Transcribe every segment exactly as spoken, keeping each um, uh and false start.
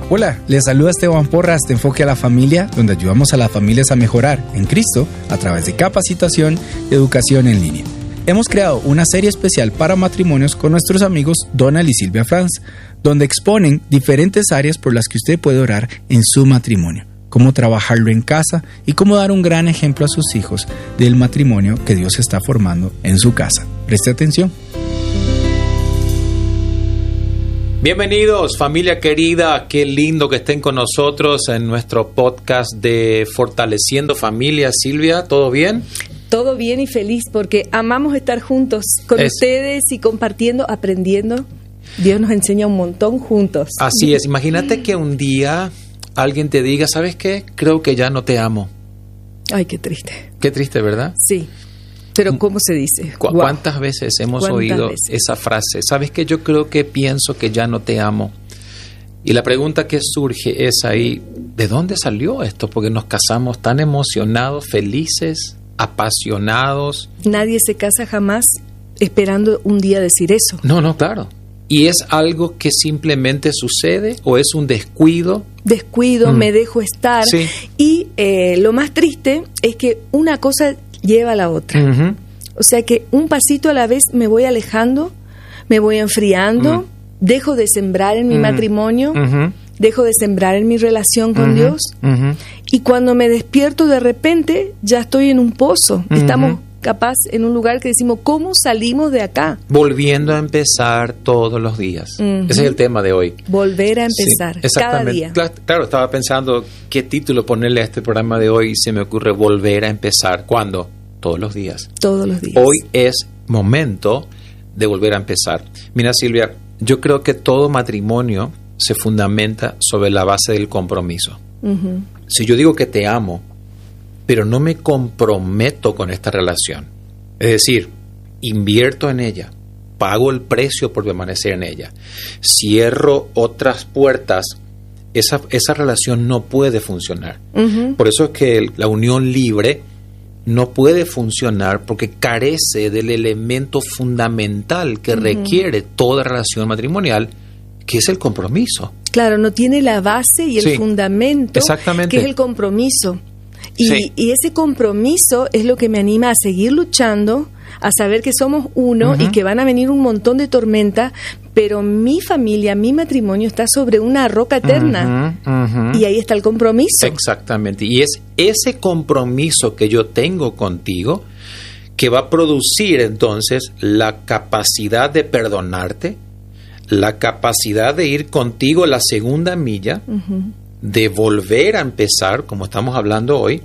Hola, les saluda Esteban Porras de Enfoque a la Familia, donde ayudamos a las familias a mejorar en Cristo a través de capacitación y educación en línea. Hemos creado una serie especial para matrimonios con nuestros amigos Donald y Silvia Franz, donde exponen diferentes áreas por las que usted puede orar en su matrimonio, cómo trabajarlo en casa y cómo dar un gran ejemplo a sus hijos del matrimonio que Dios está formando en su casa. Preste atención. Bienvenidos, familia querida, qué lindo que estén con nosotros en nuestro podcast de Fortaleciendo Familia. Silvia, ¿todo bien? Todo bien y feliz porque amamos estar juntos con es, ustedes y compartiendo, aprendiendo. Dios nos enseña un montón juntos. Así es, imagínate que un día alguien te diga, ¿sabes qué? Creo que ya no te amo. Ay, qué triste. Qué triste, ¿verdad? Sí. Pero ¿cómo se dice? ¿Cu- wow. ¿Cuántas veces hemos ¿Cuántas oído veces? esa frase? ¿Sabes qué? Yo creo que pienso que ya no te amo. Y la pregunta que surge es ahí, ¿de dónde salió esto? Porque nos casamos tan emocionados, felices, apasionados. Nadie se casa jamás esperando un día decir eso. No, no, claro. ¿Y es algo que simplemente sucede o es un descuido? Descuido, mm. me dejo estar. Sí. Y eh, lo más triste es que una cosa lleva a la otra. Uh-huh. O sea que un pasito a la vez me voy alejando, me voy enfriando, uh-huh. dejo de sembrar en mi uh-huh. matrimonio, uh-huh. dejo de sembrar en mi relación con uh-huh. Dios, uh-huh. y cuando me despierto de repente ya estoy en un pozo. Uh-huh. Estamos capaz en un lugar que decimos, ¿cómo salimos de acá? Volviendo a empezar todos los días. Uh-huh. Ese es el tema de hoy. Volver a empezar, sí, cada día. Claro, claro, estaba pensando qué título ponerle a este programa de hoy y se me ocurre volver a empezar. ¿Cuándo? Todos los días. Todos los días. Hoy es momento de volver a empezar. Mira, Silvia, yo creo que todo matrimonio se fundamenta sobre la base del compromiso. Uh-huh. Si yo digo que te amo, pero no me comprometo con esta relación, es decir, invierto en ella, pago el precio por permanecer en ella, cierro otras puertas, esa, esa relación no puede funcionar. Uh-huh. Por eso es que el, la unión libre no puede funcionar porque carece del elemento fundamental que uh-huh. requiere toda relación matrimonial, que es el compromiso. Claro, no tiene la base y el sí, fundamento, exactamente. que es el compromiso. Y, sí. y ese compromiso es lo que me anima a seguir luchando, a saber que somos uno uh-huh. y que van a venir un montón de tormentas, pero mi familia, mi matrimonio está sobre una roca eterna. Uh-huh, uh-huh. Y ahí está el compromiso. Exactamente. Y es ese compromiso que yo tengo contigo que va a producir entonces la capacidad de perdonarte, la capacidad de ir contigo la segunda milla, uh-huh. de volver a empezar, como estamos hablando hoy,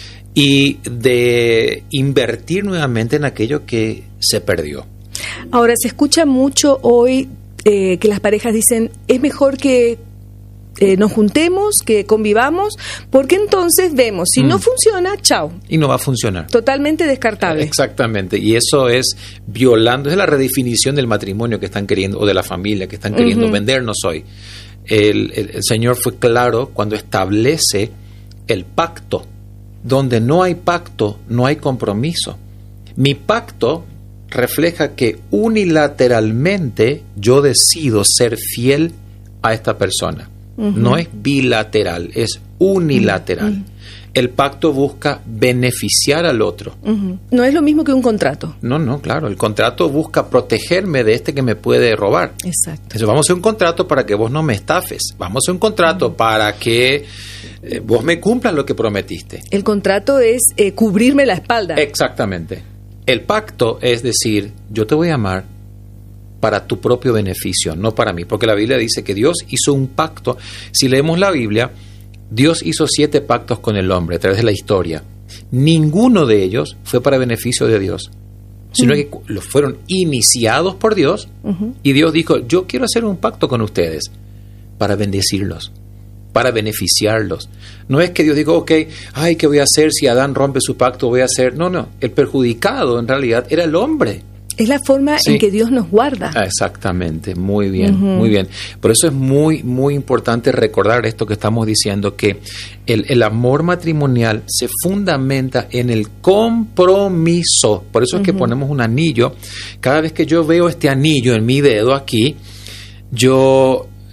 y de invertir nuevamente en aquello que se perdió. Ahora, se escucha mucho hoy eh, que las parejas dicen, es mejor que eh, nos juntemos, que convivamos, porque entonces vemos, si mm. no funciona, chao. Y no va a funcionar. Totalmente descartable. Exactamente, y eso es violando, es la redefinición del matrimonio que están queriendo, o de la familia que están queriendo uh-huh. vendernos hoy. El, el, el Señor fue claro cuando establece el pacto. Donde no hay pacto, no hay compromiso. Mi pacto refleja que unilateralmente yo decido ser fiel a esta persona. Uh-huh. No es bilateral, es unilateral. Uh-huh. El pacto busca beneficiar al otro. Uh-huh. No es lo mismo que un contrato. No, no, claro. El contrato busca protegerme de este que me puede robar. Exacto. Entonces, vamos a hacer un contrato para que vos no me estafes. Vamos a hacer un contrato uh-huh. para que eh, vos me cumplas lo que prometiste. El contrato es eh, cubrirme la espalda. Exactamente. El pacto es decir, yo te voy a amar para tu propio beneficio, no para mí. Porque la Biblia dice que Dios hizo un pacto. Si leemos la Biblia, Dios hizo siete pactos con el hombre a través de la historia. Ninguno de ellos fue para beneficio de Dios, sino uh-huh. que los fueron iniciados por Dios uh-huh. y Dios dijo, yo quiero hacer un pacto con ustedes para bendecirlos, para beneficiarlos. No es que Dios diga, ok, ay, ¿qué voy a hacer si Adán rompe su pacto? Voy a hacer... No, no, el perjudicado en realidad era el hombre. Es la forma sí. en que Dios nos guarda. Exactamente, muy bien, uh-huh. muy bien. Por eso es muy, muy importante recordar esto que estamos diciendo, que el, el amor matrimonial se fundamenta en el compromiso. Por eso es uh-huh. que ponemos un anillo. Cada vez que yo veo este anillo en mi dedo aquí, yo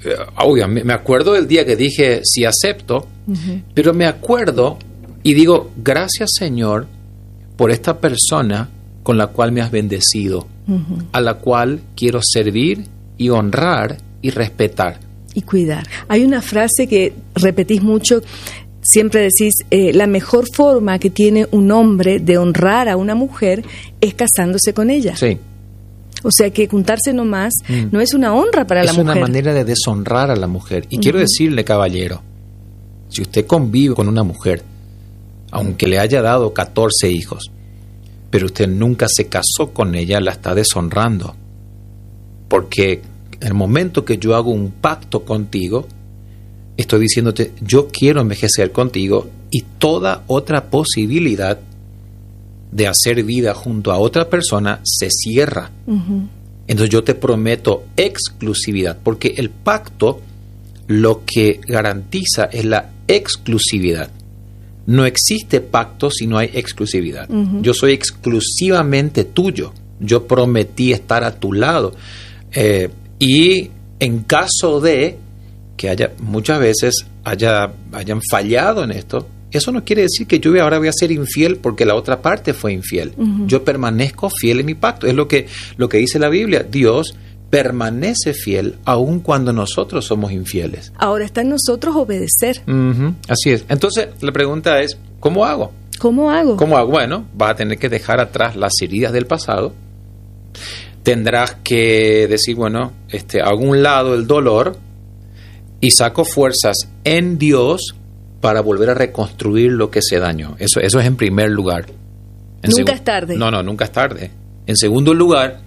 obvio, me acuerdo del día que dije sí acepto, uh-huh. pero me acuerdo y digo, gracias Señor por esta persona con la cual me has bendecido, uh-huh. a la cual quiero servir y honrar y respetar. Y cuidar. Hay una frase que repetís mucho, siempre decís, eh, la mejor forma que tiene un hombre de honrar a una mujer es casándose con ella. Sí. O sea que juntarse nomás mm. no es una honra para es la mujer. Es una manera de deshonrar a la mujer. Y uh-huh. quiero decirle, caballero, si usted convive con una mujer, aunque le haya dado catorce hijos, pero usted nunca se casó con ella, la está deshonrando. Porque en el momento que yo hago un pacto contigo, estoy diciéndote, yo quiero envejecer contigo, y toda otra posibilidad de hacer vida junto a otra persona se cierra. Uh-huh. Entonces yo te prometo exclusividad, porque el pacto lo que garantiza es la exclusividad. No existe pacto si no hay exclusividad. Uh-huh. Yo soy exclusivamente tuyo. Yo prometí estar a tu lado. Eh, y en caso de que haya muchas veces haya, hayan fallado en esto, eso no quiere decir que yo ahora voy a ser infiel porque la otra parte fue infiel. Uh-huh. Yo permanezco fiel en mi pacto. Es lo que, lo que dice la Biblia. Dios permanece fiel aun cuando nosotros somos infieles. Ahora está en nosotros obedecer. Uh-huh. Así es. Entonces, la pregunta es, ¿cómo hago? ¿Cómo hago? ¿Cómo hago? Bueno, vas a tener que dejar atrás las heridas del pasado. Tendrás que decir, bueno, este, hago un lado el dolor y saco fuerzas en Dios para volver a reconstruir lo que se dañó. Eso, eso es en primer lugar. En nunca segu- es tarde. No, no, nunca es tarde. En segundo lugar,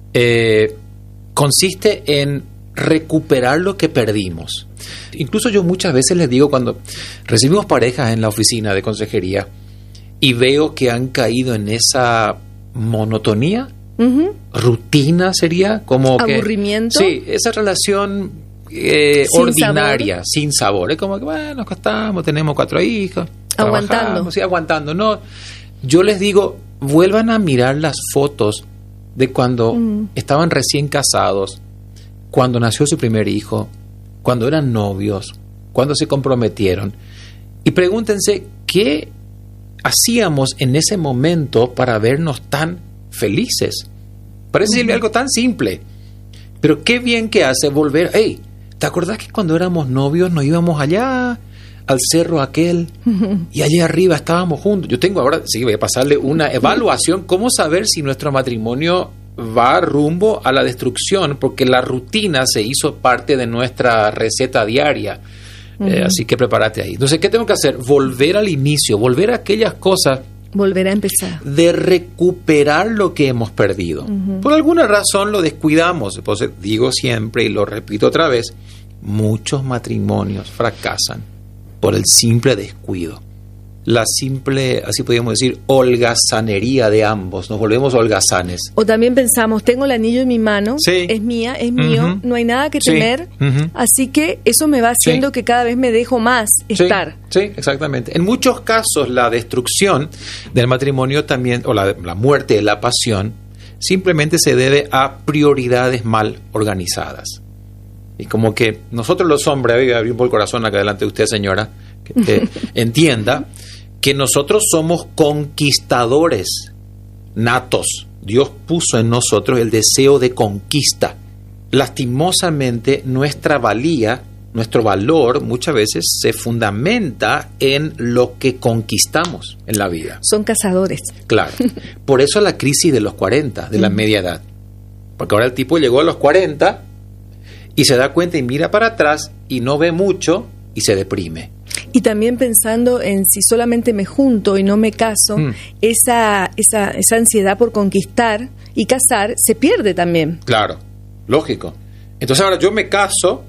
eh, consiste en recuperar lo que perdimos. Incluso yo muchas veces les digo, cuando recibimos parejas en la oficina de consejería y veo que han caído en esa monotonía, uh-huh. rutina sería, como aburrimiento. Que, sí, esa relación Eh, sin ordinaria, sabor. sin sabor. Es como que, bueno, nos acostamos, tenemos cuatro hijos, aguantando. Sí, aguantando. No, yo les digo, vuelvan a mirar las fotos de cuando mm. estaban recién casados, cuando nació su primer hijo, cuando eran novios, cuando se comprometieron, y pregúntense qué hacíamos en ese momento para vernos tan felices. Parece mm. algo tan simple, pero qué bien que hace volver. Hey, ¿te acordás que cuando éramos novios nos íbamos allá al cerro aquel y allá arriba estábamos juntos? Yo tengo ahora, sí, voy a pasarle una evaluación, cómo saber si nuestro matrimonio va rumbo a la destrucción, porque la rutina se hizo parte de nuestra receta diaria. Uh-huh. Eh, así que prepárate ahí. Entonces, ¿qué tengo que hacer? Volver al inicio, volver a aquellas cosas. Volver a empezar. De recuperar lo que hemos perdido. Uh-huh. Por alguna razón lo descuidamos. Entonces, digo siempre y lo repito otra vez, muchos matrimonios fracasan por el simple descuido. La simple, así podríamos decir, holgazanería de ambos. Nos volvemos holgazanes. O también pensamos, tengo el anillo en mi mano, sí. es mía, es mío, uh-huh. no hay nada que sí. temer, uh-huh. así que eso me va haciendo sí. que cada vez me dejo más estar. Sí, sí, exactamente. En muchos casos la destrucción del matrimonio también, o la, la muerte de la pasión, simplemente se debe a prioridades mal organizadas. Y como que nosotros los hombres, voy a abrir un poco el corazón acá delante de usted, señora, que, que entienda que nosotros somos conquistadores natos. Dios puso en nosotros el deseo de conquista. Lastimosamente, nuestra valía, nuestro valor muchas veces se fundamenta en lo que conquistamos en la vida. Son cazadores. Claro. Por eso la crisis de los cuarenta, de la media edad. Porque ahora el tipo llegó a los cuarenta y se da cuenta y mira para atrás y no ve mucho y se deprime. Y también pensando en si solamente me junto y no me caso, mm. esa, esa, esa ansiedad por conquistar y casar se pierde también. Claro, lógico. Entonces ahora yo me caso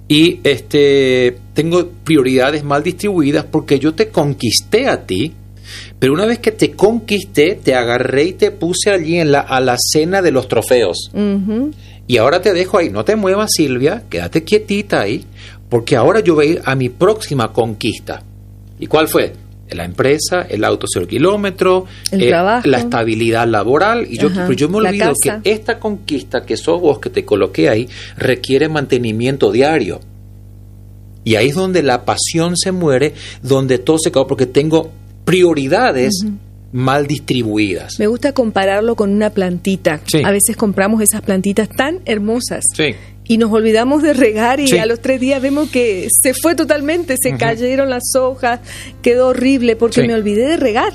y este tengo prioridades mal distribuidas porque yo te conquisté a ti, pero una vez que te conquisté, te agarré y te puse allí en la alacena de los trofeos. Uh-huh. Y ahora te dejo ahí. No te muevas, Silvia, quédate quietita ahí, porque ahora yo voy a ir a mi próxima conquista. ¿Y cuál fue? la empresa, el auto cero kilómetro, el eh, trabajo, la estabilidad laboral. Y yo, Ajá, pero yo me olvido que casa. esta conquista que sos vos, que te coloqué ahí, requiere mantenimiento diario. Y ahí es donde la pasión se muere, donde todo se acaba, porque tengo prioridades uh-huh. mal distribuidas. Me gusta compararlo con una plantita. Sí. A veces compramos esas plantitas tan hermosas. Sí. Y nos olvidamos de regar y sí. a los tres días vemos que se fue totalmente, se uh-huh. cayeron las hojas, quedó horrible porque sí. me olvidé de regar.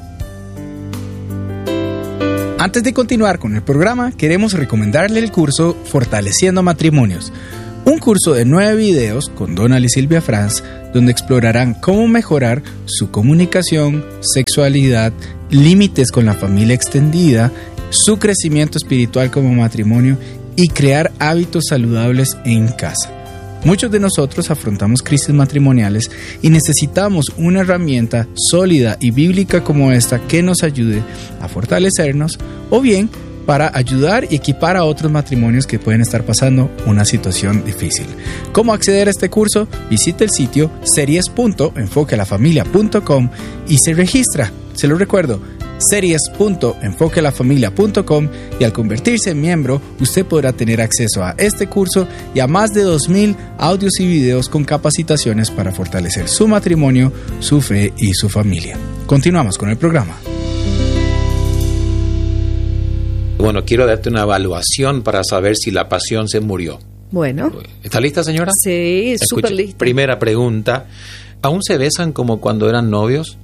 Antes de continuar con el programa, queremos recomendarle el curso Fortaleciendo Matrimonios, un curso de nueve videos con Donald y Silvia Franz, donde explorarán cómo mejorar su comunicación, sexualidad, límites con la familia extendida, su crecimiento espiritual como matrimonio y crear hábitos saludables en casa. Muchos de nosotros afrontamos crisis matrimoniales y necesitamos una herramienta sólida y bíblica como esta que nos ayude a fortalecernos o bien para ayudar y equipar a otros matrimonios que pueden estar pasando una situación difícil. ¿Cómo acceder a este curso? Visite el sitio series punto enfoque a la familia punto com y se registra. Se lo recuerdo, series punto enfoque a la familia punto com, y al convertirse en miembro, usted podrá tener acceso a este curso y a más de dos mil audios y videos con capacitaciones para fortalecer su matrimonio, su fe y su familia. Continuamos con el programa. Bueno, quiero darte una evaluación para saber si la pasión se murió. Bueno. ¿Está lista, señora? Sí, súper lista. Primera pregunta. ¿Aún se besan como cuando eran novios?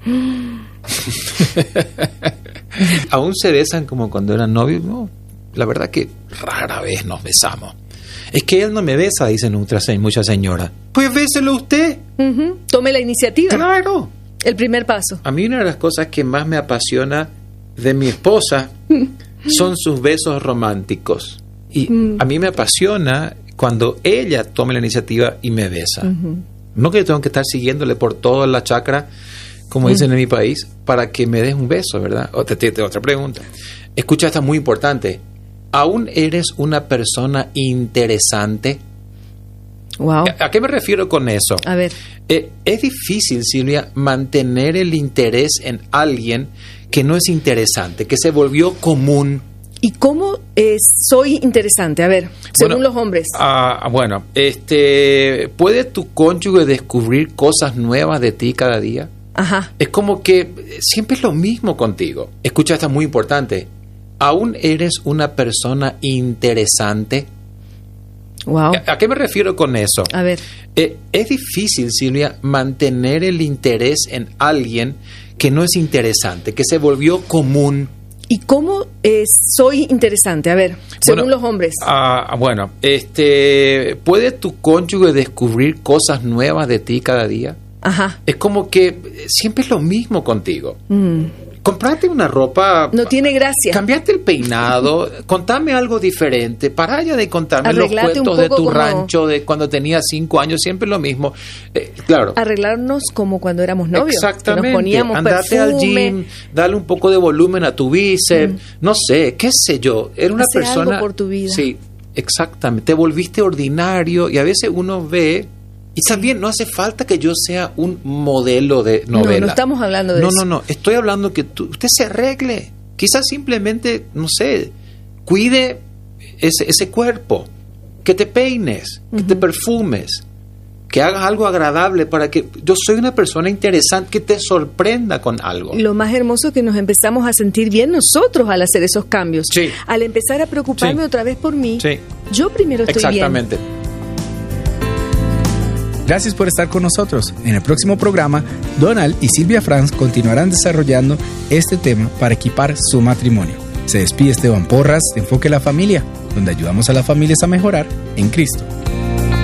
¿Aún se besan como cuando eran novios? No, la verdad que rara vez nos besamos. Es que él no me besa, dicen muchas señoras. Pues béselo usted. Uh-huh. Tome la iniciativa. Claro. El primer paso. A mí una de las cosas que más me apasiona de mi esposa son sus besos románticos. Y mm. a mí me apasiona cuando ella tome la iniciativa y me besa. Uh-huh. No que yo tengo que estar siguiéndole por toda la chacra, como uh-huh. dicen en mi país, para que me des un beso, ¿verdad? Otra, otra pregunta. Escucha, esta muy importante. ¿Aún eres una persona interesante? Wow. ¿A, a qué me refiero con eso? A ver. Eh, es difícil, Silvia, mantener el interés en alguien que no es interesante, que se volvió común. ¿Y cómo eh, soy interesante? A ver, según bueno, los hombres. Ah, bueno, este, ¿puede tu cónyuge descubrir cosas nuevas de ti cada día? Ajá. Es como que siempre es lo mismo contigo. Escucha, esta es muy importante. ¿Aún eres una persona interesante? Wow. ¿A, a qué me refiero con eso? A ver. Eh, es difícil, Silvia, mantener el interés en alguien que no es interesante, que se volvió común. ¿Y cómo eh, soy interesante? A ver, según bueno, los hombres. Ah, bueno, este, ¿puede tu cónyuge descubrir cosas nuevas de ti cada día? Ajá. Es como que siempre es lo mismo contigo. Mm. Comprate una ropa. No tiene gracia. Cambiaste el peinado. Contame algo diferente. Para ya de contarme Arreglate los cuentos de tu como... rancho de cuando tenías cinco años. Siempre lo mismo. Eh, claro. Arreglarnos como cuando éramos novios. Exactamente. Que nos poníamos Andate perfume. al gym. Dale un poco de volumen a tu bíceps. Mm. No sé. ¿Qué sé yo? Era una Hacer persona. algo por tu vida. Sí. Exactamente. Te volviste ordinario. Y a veces uno ve. Y también no hace falta que yo sea un modelo de novela. No, no estamos hablando de no, eso. No, no, no. Estoy hablando que tú, usted se arregle. Quizás simplemente, no sé, cuide ese, ese cuerpo. Que te peines, uh-huh. que te perfumes, que hagas algo agradable para que... Yo soy una persona interesante, que te sorprenda con algo. Lo más hermoso es que nos empezamos a sentir bien nosotros al hacer esos cambios. Sí. Al empezar a preocuparme sí. otra vez por mí, sí. yo primero estoy Exactamente. bien. Exactamente. Gracias por estar con nosotros. En el próximo programa, Donald y Silvia Franz continuarán desarrollando este tema para equipar su matrimonio. Se despide Esteban Porras de Enfoque a la Familia, donde ayudamos a las familias a mejorar en Cristo.